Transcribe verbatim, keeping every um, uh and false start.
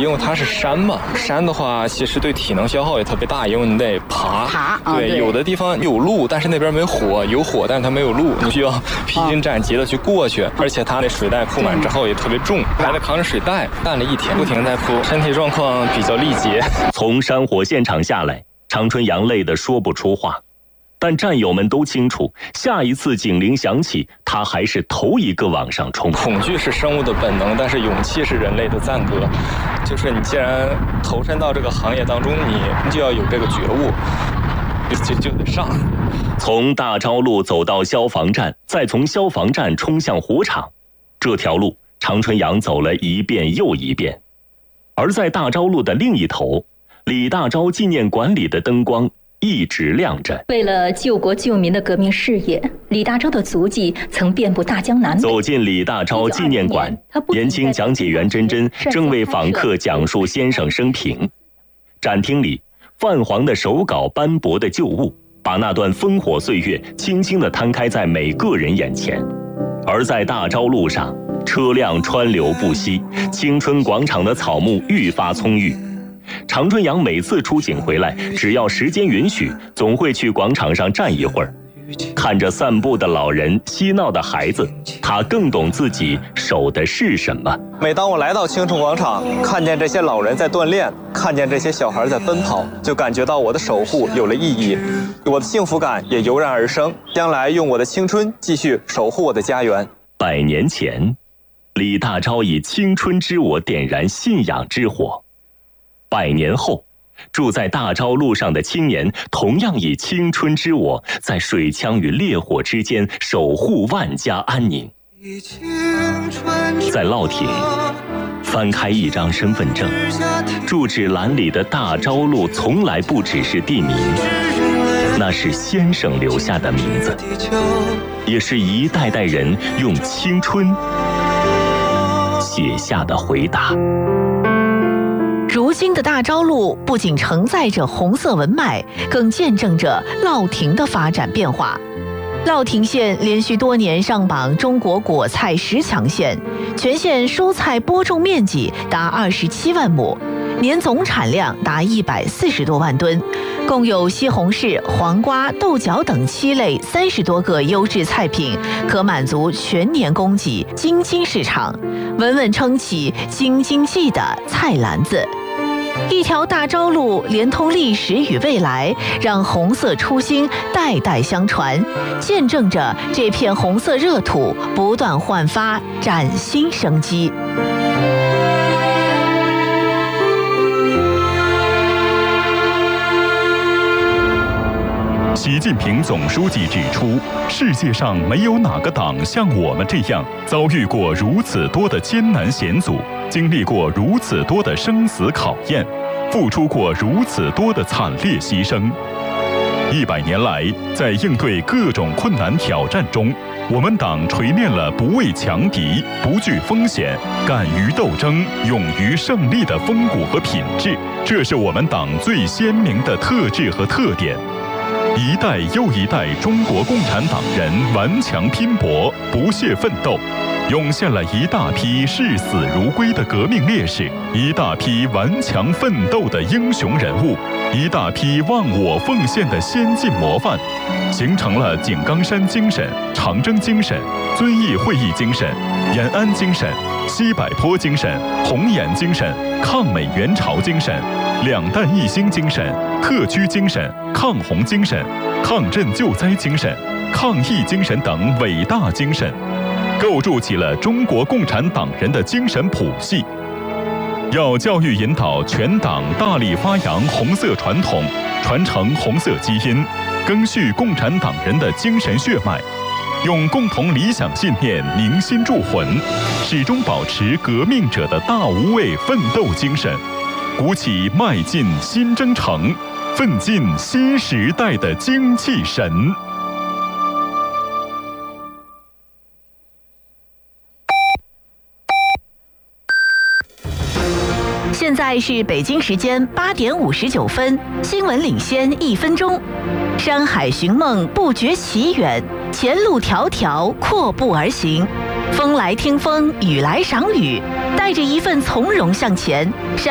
因为它是山嘛，山的话其实对体能消耗也特别大，因为你得爬。 爬啊， 对， 对， 有的地方有路，但是那边没火，有火，但是它没有路，你需要披荆斩棘的去过去。而且它那水袋铺满之后也特别重，还得扛着水袋，干了一天，不停在铺，身体状况比较力竭。 从山火现场下来，常春阳累得说不出话。但战友们都清楚，下一次警铃响起，他还是头一个往上冲。 恐惧是生物的本能，但是勇气是人类的赞歌。就是你既然投身到这个行业当中，你就要有这个觉悟，就就得上。 从大昭路走到消防站，再从消防站冲向火场，这条路常春阳走了一遍又一遍。而在大昭路的另一头，李大钊纪念馆里的灯光一直亮着。 为了救国救民的革命事业，李大钊的足迹曾遍布大江南北。 走进李大钊纪念馆，年轻讲解员珍珍正为访客讲述先生生平。展厅里，泛黄的手稿、斑驳的旧物，把那段烽火岁月轻轻地摊开在每个人眼前。而在大昭路上，车辆川流不息，青春广场的草木愈发葱郁。常春阳每次出警回来，只要时间允许，总会去广场上站一会儿。看着散步的老人、嬉闹的孩子，他更懂自己守的是什么。 每当我来到青春广场，看见这些老人在锻炼，看见这些小孩在奔跑，就感觉到我的守护有了意义，我的幸福感也油然而生。将来用我的青春继续守护我的家园。 百年前，李大钊以青春之火点燃信仰之火。百年后，住在大昭路上的青年同样以青春之火，在水枪与烈火之间守护万家安宁。在乐亭，翻开一张身份证，住址栏里的大昭路从来不只是地名，那是先生留下的名字，也是一代代人用青春写下的回答。 如今的大昭路不仅承载着红色文脉，更见证着乐亭的发展变化。乐亭县连续多年上榜中国果菜十强县，全县蔬菜播种面积达二十七万亩，年总产量达一百四十多万吨，共有西红柿、黄瓜、豆角等七类三十多个优质菜品，可满足全年供给京津市场，稳稳撑起京津冀的菜篮子。一条大昭路连通历史与未来，让红色初心代代相传，见证着这片红色热土不断焕发崭新生机。 习近平总书记指出，世界上没有哪个党像我们这样遭遇过如此多的艰难险阻，经历过如此多的生死考验，付出过如此多的惨烈牺牲。一百年来，在应对各种困难挑战中，我们党锤炼了不畏强敌、不惧风险、敢于斗争、勇于胜利的风骨和品质，这是我们党最鲜明的特质和特点。一代又一代中国共产党人顽强拼搏、不懈奋斗，涌现了一大批视死如归的革命烈士，一大批顽强奋斗的英雄人物，一大批忘我奉献的先进模范，形成了井冈山精神、长征精神、遵义会议精神、延安精神、西柏坡精神、红岩精神、抗美援朝精神、两弹一星精神、特区精神、抗洪精神、抗震救灾精神、抗疫精神等伟大精神，构筑起了中国共产党人的精神谱系。要教育引导全党大力发扬红色传统，传承红色基因，赓续共产党人的精神血脉，用共同理想信念凝心铸魂，始终保持革命者的大无畏奋斗精神，鼓起迈进新征程、奋进新时代的精气神。 现在是北京时间八点五十九分，新闻领先一分钟。山海寻梦不觉其远，前路迢迢阔步而行。风来听风，雨来赏雨，带着一份从容向前。